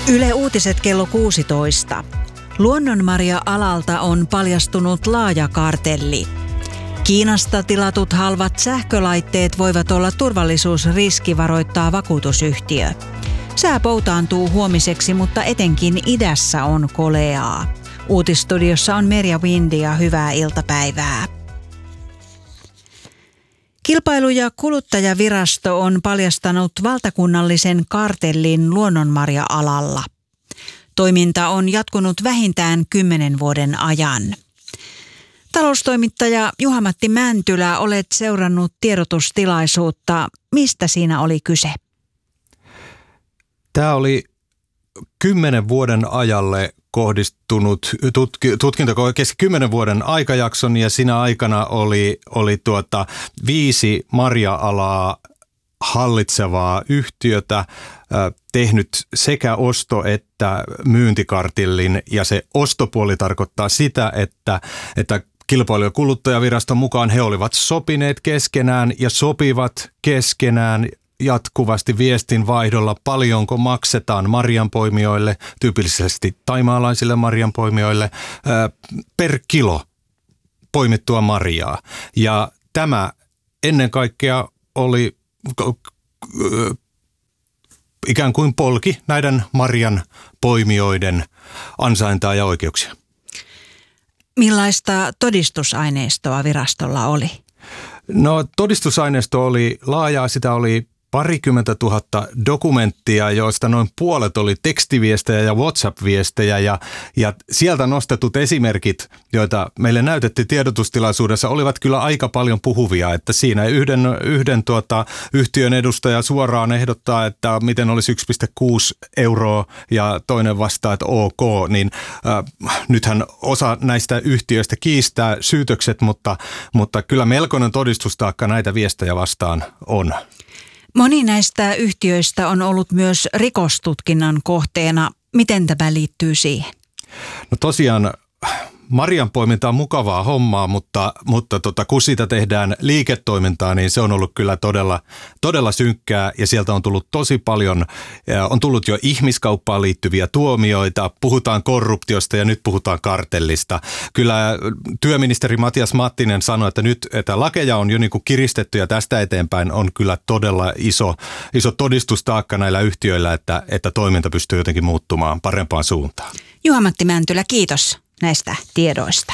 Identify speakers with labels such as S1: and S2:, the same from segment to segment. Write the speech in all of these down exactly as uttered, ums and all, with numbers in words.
S1: Yle Uutiset kello kuusitoista. Luonnonmarja-alalta on paljastunut laaja kartelli. Kiinasta tilatut halvat sähkölaitteet voivat olla turvallisuusriski, varoittaa vakuutusyhtiö. Sää poutaantuu huomiseksi, mutta etenkin idässä on koleaa. Uutisstudiossa on Merja Windi ja hyvää iltapäivää. Kilpailu- ja kuluttajavirasto on paljastanut valtakunnallisen kartellin luonnonmarja-alalla. Toiminta on jatkunut vähintään kymmenen vuoden ajan. Taloustoimittaja Juha-Matti Mäntylä, olet seurannut tiedotustilaisuutta. Mistä siinä oli kyse?
S2: Tämä oli kymmenen vuoden ajalle kohdistunut tutki, tutkinta kesti kymmenen vuoden aikajakson ja siinä aikana oli, oli tuota viisi marja-alaa hallitsevaa yhtiötä äh, tehnyt sekä osto- että myyntikartellin, ja se ostopuoli tarkoittaa sitä, että, että Kilpailu- ja kuluttajaviraston mukaan he olivat sopineet keskenään ja sopivat keskenään jatkuvasti viestinvaihdolla, paljonko maksetaan marjanpoimijoille, tyypillisesti thaimaalaisille marjanpoimijoille, ää, per kilo poimittua marjaa. Ja tämä ennen kaikkea oli ikään kuin polki näiden marjanpoimijoiden ansaintaa ja oikeuksia.
S1: Millaista todistusaineistoa virastolla oli?
S2: No, todistusaineisto oli laajaa, sitä oli parikymmentä tuhatta dokumenttia, joista noin puolet oli tekstiviestejä ja WhatsApp-viestejä, ja, ja sieltä nostetut esimerkit, joita meille näytettiin tiedotustilaisuudessa, olivat kyllä aika paljon puhuvia, että siinä yhden, yhden tuota, yhtiön edustaja suoraan ehdottaa, että miten olisi yksi pilkku kuusi euroa ja toinen vastaa, että ok, niin äh, nythän osa näistä yhtiöistä kiistää syytökset, mutta, mutta kyllä melkoinen todistustaakka näitä viestejä vastaan on.
S1: Moni näistä yhtiöistä on ollut myös rikostutkinnan kohteena. Miten tämä liittyy siihen?
S2: No tosiaan marjanpoiminta on mukavaa hommaa, mutta, mutta tota, kun siitä tehdään liiketoimintaa, niin se on ollut kyllä todella, todella synkkää, ja sieltä on tullut tosi paljon, on tullut jo ihmiskauppaan liittyviä tuomioita, puhutaan korruptiosta ja nyt puhutaan kartellista. Kyllä työministeri Matias Mattinen sanoi, että nyt että lakeja on jo niin kuin kiristetty ja tästä eteenpäin on kyllä todella iso, iso todistustaakka näillä yhtiöillä, että, että toiminta pystyy jotenkin muuttumaan parempaan suuntaan.
S1: Juha-Matti Mäntylä, kiitos näistä tiedoista.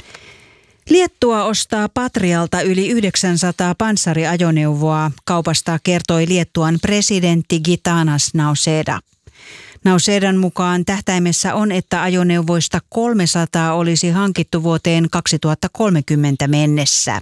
S1: Liettua ostaa Patrialta yli yhdeksänsataa panssariajoneuvoa. Kaupasta kertoi Liettuan presidentti Gitanas Nausėda. Nausėdan mukaan tähtäimessä on, että ajoneuvoista kolmesataa olisi hankittu vuoteen kaksituhattakolmekymmentä mennessä.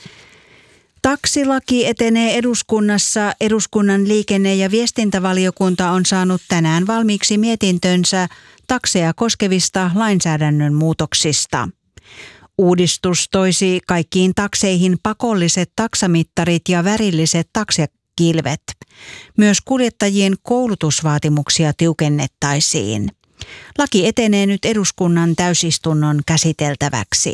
S1: Taksilaki etenee eduskunnassa. Eduskunnan liikenne- ja viestintävaliokunta on saanut tänään valmiiksi mietintönsä takseja koskevista lainsäädännön muutoksista. Uudistus toisi kaikkiin takseihin pakolliset taksamittarit ja värilliset taksikilvet. Myös kuljettajien koulutusvaatimuksia tiukennettaisiin. Laki etenee nyt eduskunnan täysistunnon käsiteltäväksi.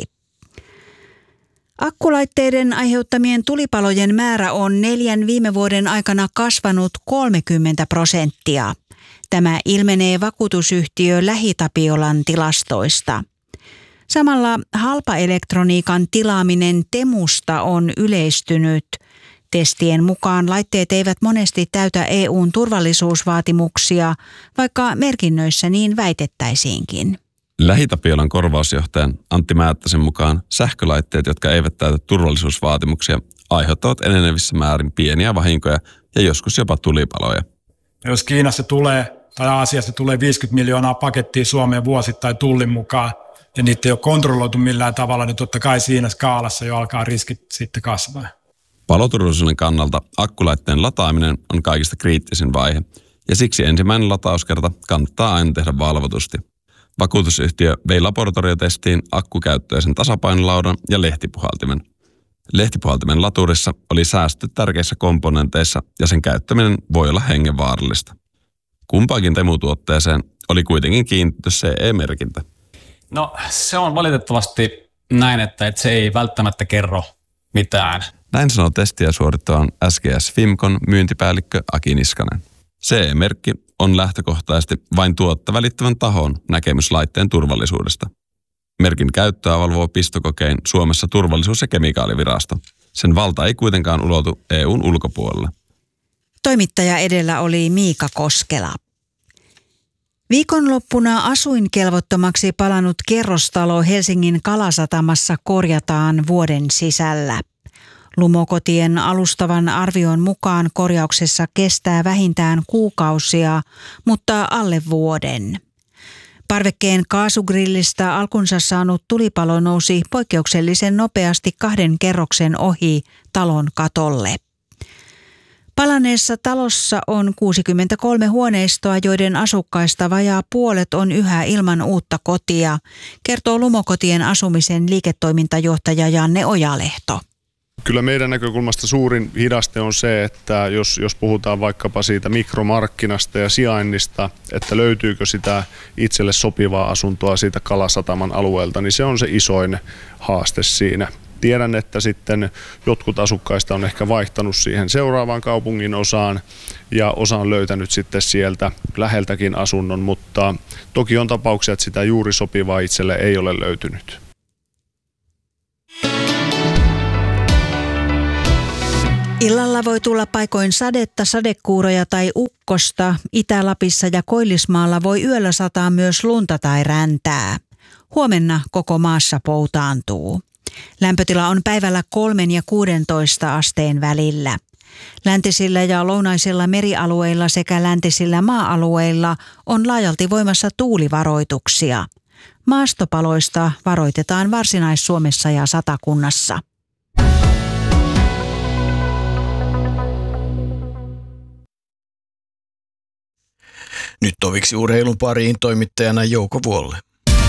S1: Akkulaitteiden aiheuttamien tulipalojen määrä on neljän viime vuoden aikana kasvanut kolmekymmentä prosenttia. Tämä ilmenee vakuutusyhtiö LähiTapiolan tilastoista. Samalla halpaelektroniikan tilaaminen Temusta on yleistynyt. Testien mukaan laitteet eivät monesti täytä E U:n turvallisuusvaatimuksia, vaikka merkinnöissä niin väitettäisiinkin.
S3: LähiTapiolan korvausjohtajan Antti Määttäsen mukaan sähkölaitteet, jotka eivät täytä turvallisuusvaatimuksia, aiheuttavat enenevissä määrin pieniä vahinkoja ja joskus jopa tulipaloja.
S4: Jos Kiinassa tulee tai Aasiassa tulee viisikymmentä miljoonaa pakettia Suomeen vuosittain tullin mukaan ja niitä ei ole kontrolloitu millään tavalla, niin totta kai siinä skaalassa jo alkaa riskit sitten kasvaa.
S3: Paloturvallisuuden kannalta akkulaitteen lataaminen on kaikista kriittisin vaihe, ja siksi ensimmäinen latauskerta kannattaa aina tehdä valvotusti. Vakuutusyhtiö vei laboratoriotestiin akkukäyttöisen tasapainolaudan ja lehtipuhaltimen. Lehtipuhaltimen laturissa oli säästöt tärkeissä komponenteissa ja sen käyttäminen voi olla hengenvaarallista. Kumpaankin Temu-tuotteeseen oli kuitenkin kiinnitetty C E-merkintä.
S5: No se on valitettavasti näin, että se ei välttämättä kerro mitään.
S3: Näin sanoo testiä suorittavan S G S Fimcon myyntipäällikkö Aki Niskanen. C E-merkki on lähtökohtaisesti vain tuotta välittävän tahon näkemys laitteen turvallisuudesta. Merkin käyttöä valvoo pistokokein Suomessa turvallisuus- ja kemikaalivirasto. Sen valta ei kuitenkaan ulotu E U:n ulkopuolelle.
S1: Toimittaja edellä oli Miika Koskela. Viikonloppuna asuinkelvottomaksi palannut kerrostalo Helsingin Kalasatamassa korjataan vuoden sisällä. Lumokotien alustavan arvion mukaan korjauksessa kestää vähintään kuukausia, mutta alle vuoden. Parvekkeen kaasugrillistä alkunsa saanut tulipalo nousi poikkeuksellisen nopeasti kahden kerroksen ohi talon katolle. Palaneessa talossa on kuusikymmentäkolme huoneistoa, joiden asukkaista vajaa puolet on yhä ilman uutta kotia, kertoo Lumokotien asumisen liiketoimintajohtaja Janne Ojalehto.
S6: Kyllä meidän näkökulmasta suurin hidaste on se, että jos, jos puhutaan vaikkapa siitä mikromarkkinasta ja sijainnista, että löytyykö sitä itselle sopivaa asuntoa siitä Kalasataman alueelta, niin se on se isoin haaste siinä. Tiedän, että sitten jotkut asukkaista on ehkä vaihtanut siihen seuraavaan kaupungin osaan ja osa on löytänyt sitten sieltä läheltäkin asunnon, mutta toki on tapauksia, että sitä juuri sopivaa itselle ei ole löytynyt.
S1: Illalla voi tulla paikoin sadetta, sadekuuroja tai ukkosta. Itä-Lapissa ja Koillismaalla voi yöllä sataa myös lunta tai räntää. Huomenna koko maassa poutaantuu. Lämpötila on päivällä kolmen ja kuudentoista asteen välillä. Läntisillä ja lounaisilla merialueilla sekä läntisillä maa-alueilla on laajalti voimassa tuulivaroituksia. Maastopaloista varoitetaan Varsinais-Suomessa ja Satakunnassa.
S7: Nyt toviksi urheilun pariin toimittajana Jouko Vuolle.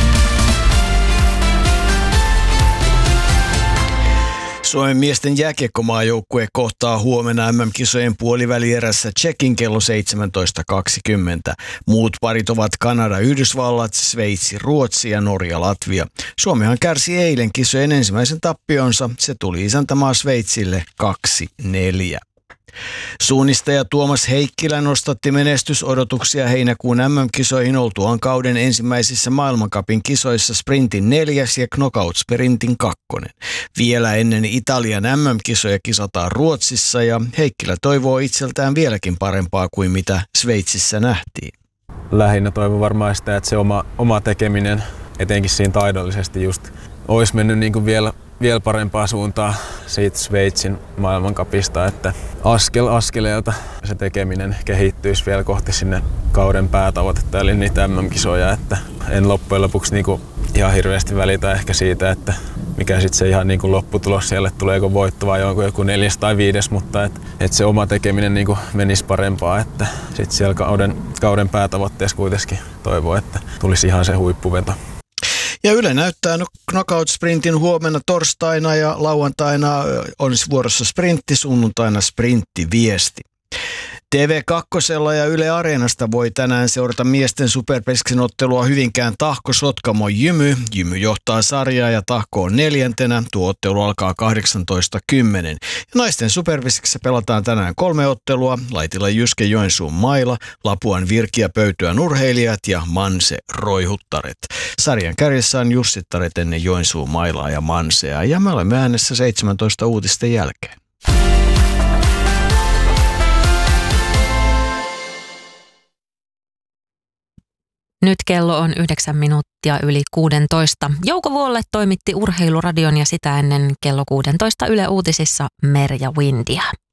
S7: Suomen miesten jääkiekkomaajoukkue kohtaa huomenna M M-kisojen puolivälierässä Tšekin kello seitsemäntoista kaksikymmentä. Muut parit ovat Kanada, Yhdysvallat, Sveitsi, Ruotsi ja Norja, Latvia. Suomihan kärsi eilen kisojen ensimmäisen tappionsa. Se tuli isäntämaa Sveitsille kaksi neljä. Suunnistaja Tuomas Heikkilä nostatti menestysodotuksia heinäkuun M M-kisoihin oltuaan kauden ensimmäisissä maailmancupin kisoissa sprintin neljäs ja knockout-sprintin kakkonen. Vielä ennen Italian M M-kisoja kisataan Ruotsissa ja Heikkilä toivoo itseltään vieläkin parempaa kuin mitä Sveitsissä nähtiin.
S8: Lähinnä toivon varmaan sitä, että se oma, oma tekeminen, etenkin siinä taidollisesti just, olisi mennyt niin kuin vielä vielä parempaa suuntaa siitä Sveitsin maailmancupista, että askel askeleelta se tekeminen kehittyisi vielä kohti sinne kauden päätavoitetta, eli niitä M M-kisoja, että en loppujen lopuksi niinku ihan hirveästi välitä ehkä siitä, että mikä sitten se ihan niinku lopputulos siellä, että tuleeko voitto vai onko joku neljäs tai viides, mutta että et se oma tekeminen niinku menisi parempaa, että sitten siellä kauden, kauden päätavoitteessa kuitenkin toivoo, että tulisi ihan se huippuveto.
S7: Ja Yle näyttää knockout-sprintin huomenna torstaina ja lauantaina on vuorossa sprintti, sunnuntaina sprinttiviesti. T V kaksi ja Yle Areenasta voi tänään seurata miesten superpesksin ottelua Hyvinkään Tahko Sotkamo Jymy. Jymy johtaa sarjaa ja Tahko on neljäntenä. Tuo ottelu alkaa kahdeksantoista kymmenen. Ja naisten superpeskissä pelataan tänään kolme ottelua. Laitila Jyske Joensuun Maila, Lapuan Virki ja Pöytyän Urheilijat ja Manse Roihuttaret. Sarjan kärjessä on Jussittaret ennen Joensuun Mailaa ja Mansea. Ja me olemme äänessä seitsemäntoista uutisten jälkeen.
S9: Nyt kello on yhdeksän minuuttia yli kuudentoista. Jouko Vuolle toimitti Urheiluradion ja sitä ennen kello kuudentoista Yle Uutisissa Merja Windia.